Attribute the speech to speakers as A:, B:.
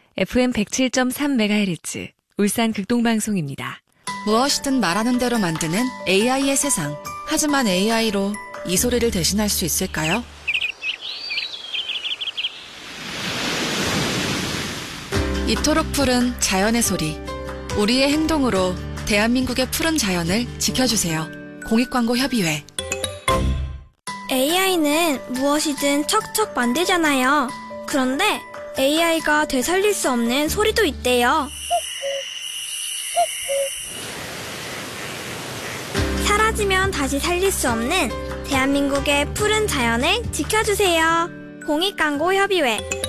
A: FM 107.3MHz 울산 극동방송입니다.
B: 무엇이든 말하는 대로 만드는 AI의 세상. 하지만 AI로 이 소리를 대신할 수 있을까요? 이토록 푸른 자연의 소리. 우리의 행동으로 대한민국의 푸른 자연을 지켜주세요. 공익광고협의회.
C: AI는 무엇이든 척척 만들잖아요. 그런데 AI가 되살릴 수 없는 소리도 있대요. 사라지면 다시 살릴 수 없는 대한민국의 푸른 자연을 지켜주세요. 공익광고협의회.